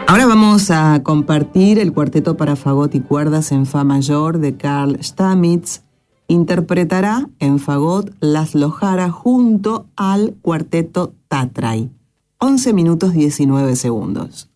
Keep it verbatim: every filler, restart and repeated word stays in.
Ahora vamos a compartir el cuarteto para fagot y cuerdas en fa mayor de Carl Stamitz. Interpretará en fagot Laszlo Jara junto al cuarteto Tatray. once minutos diecinueve segundos.